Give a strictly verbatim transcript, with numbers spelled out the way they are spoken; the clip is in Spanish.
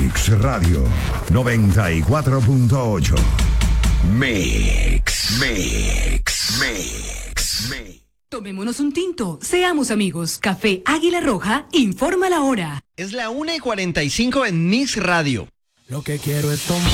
Mix Radio noventa y cuatro punto ocho. Mix, Mix, Mix, Mix. Tomémonos un tinto, seamos amigos. Café Águila Roja informa la hora. Es la una y cuarenta y cinco en Mix Radio. Lo que quiero es tomar.